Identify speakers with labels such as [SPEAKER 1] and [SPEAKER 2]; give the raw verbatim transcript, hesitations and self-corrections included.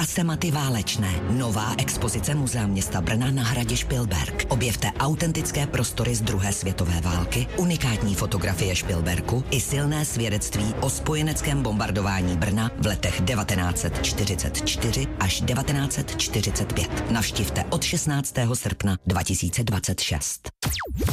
[SPEAKER 1] Kasematy válečné. Nová expozice Muzea města Brna na hradě Špilberk. Objevte autentické prostory z druhé světové války, unikátní fotografie Špilberku i silné svědectví o spojeneckém bombardování Brna v letech devatenáct set čtyřicet čtyři až devatenáct set čtyřicet pět. Navštivte od šestnáctého srpna dva tisíce dvacet šest.